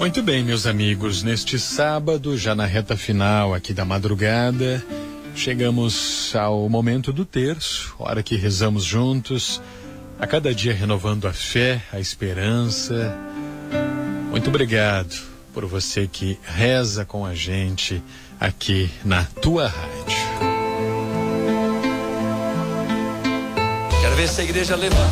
Muito bem, meus amigos, neste sábado, já na reta final aqui da madrugada, chegamos ao momento do terço, hora que rezamos juntos, a cada dia renovando a fé, a esperança. Muito obrigado por você que reza com a gente aqui na tua rádio. Quero ver se a igreja levanta.